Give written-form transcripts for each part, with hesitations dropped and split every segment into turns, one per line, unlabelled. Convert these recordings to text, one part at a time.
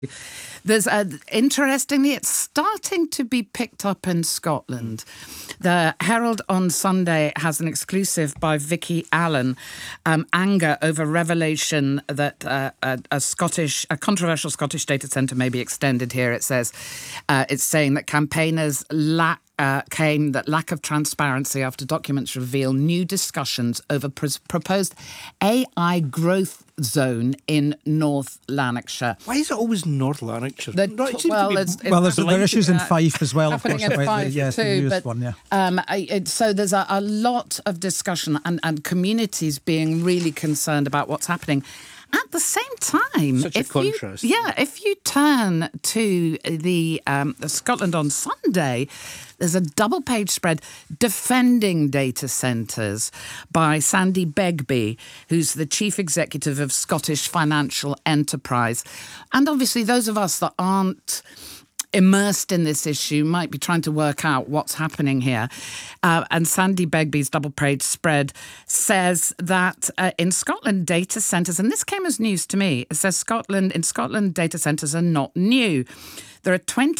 There's interestingly, it's starting to be picked up in Scotland. The Herald on Sunday has an exclusive by Vicky Allen, anger over revelation that a controversial Scottish data centre may be extended here. It says it's saying that campaigners claim that lack of transparency after documents reveal new discussions over proposed AI growth zone in North Lanarkshire.
Why is it always North Lanarkshire?
There
are issues in Fife as well, of course.
In Fife too,
the one, yeah.
So there's a lot of discussion and communities being really concerned about what's happening. At the same time,
such a contrast.
If you turn to the Scotland on Sunday, there's a double-page spread defending data centres by Sandy Begbie, who's the chief executive of Scottish Financial Enterprise. And obviously those of us that aren't immersed in this issue might be trying to work out what's happening here. And Sandy Begbie's double-page spread says that in Scotland, data centres, and this came as news to me, it says in Scotland, data centres are not new. There are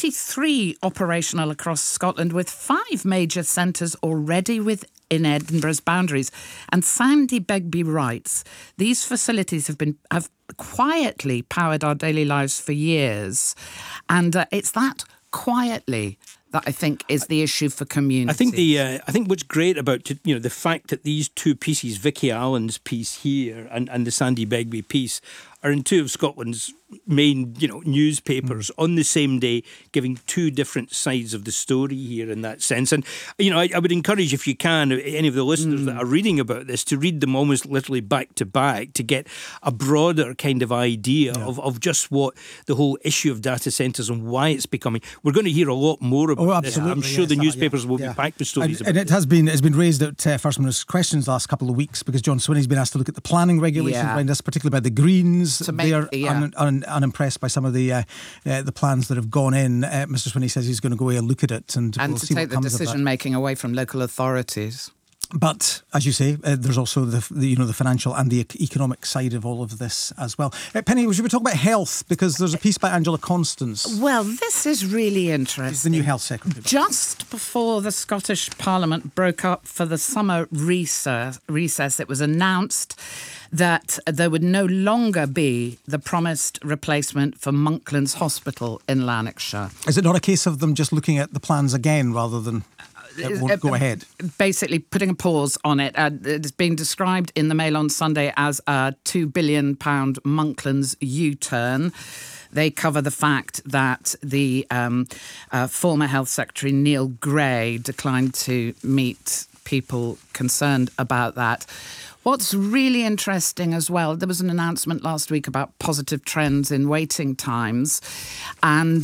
23 operational across Scotland, with 5 major centres already within Edinburgh's boundaries. And Sandy Begbie writes, these facilities have quietly powered our daily lives for years. And it's that quietly that I think is the issue for communities.
I think what's great about the fact that these two pieces, Vicky Allen's piece here and the Sandy Begbie piece, are in 2 of Scotland's main newspapers on the same day, giving 2 different sides of the story here in that sense. And I would encourage, if you can, any of the listeners that are reading about this, to read them almost literally back to back to get a broader kind of idea of just what the whole issue of data centres and why it's becoming. We're going to hear a lot more about this. I'm sure the newspapers will be packed with stories about it.
And it's been raised at First Minister's Questions the last couple of weeks, because John Swinney's been asked to look at the planning regulations behind this, particularly by the Greens. They are unimpressed by some of the plans that have gone in. Mr. Swinney says he's going to go away and look at it, and we'll
to
see
take
what
the
comes
decision making away from local authorities.
But as you say, there's also the financial and the economic side of all of this as well. Penny, we should be talking about health, because there's a piece by Angela Constance.
Well, this is really interesting.
She's the new health secretary.
Just before the Scottish Parliament broke up for the summer recess, it was announced that there would no longer be the promised replacement for Monklands Hospital in Lanarkshire.
Is it not a case of them just looking at the plans again rather than it won't go ahead?
Basically putting a pause on it. It's being described in the Mail on Sunday as a £2 billion Monklands U-turn. They cover the fact that the former Health Secretary Neil Gray declined to meet people concerned about that. What's really interesting as well, there was an announcement last week about positive trends in waiting times, and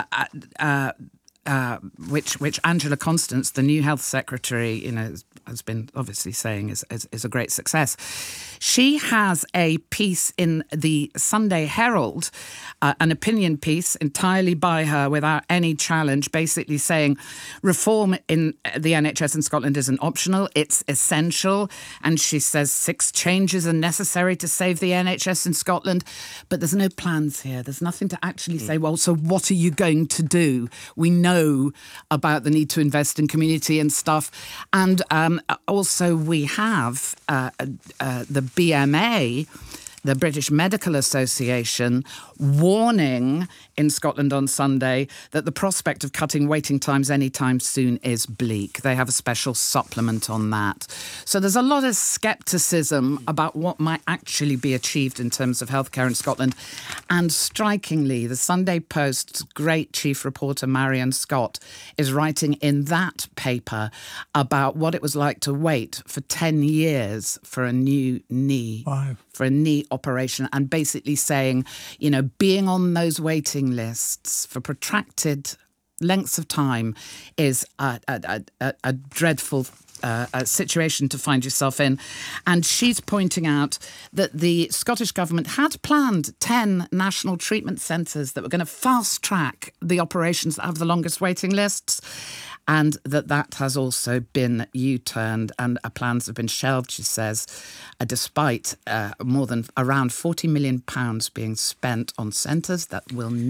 which Angela Constance, the new health secretary, has been obviously saying is a great success. She has a piece in the Sunday Herald, an opinion piece entirely by her without any challenge, basically saying reform in the NHS in Scotland isn't optional, it's essential. And she says 6 changes are necessary to save the NHS in Scotland. But there's no plans here. There's nothing to actually say, well, so what are you going to do? We know about the need to invest in community and stuff. And also we have the BMA, the British Medical Association, warning in Scotland on Sunday that the prospect of cutting waiting times anytime soon is bleak. They have a special supplement on that. So there's a lot of scepticism about what might actually be achieved in terms of healthcare in Scotland. And strikingly, the Sunday Post's great chief reporter, Marion Scott, is writing in that paper about what it was like to wait for 10 years for a new knee.
Wow.
For a knee operation, and basically saying, being on those waiting lists for protracted lengths of time is a dreadful situation to find yourself in. And she's pointing out that the Scottish Government had planned 10 national treatment centres that were going to fast-track the operations that have the longest waiting lists, and that has also been U-turned, and plans have been shelved, she says, despite more than around £40 million being spent on centres that will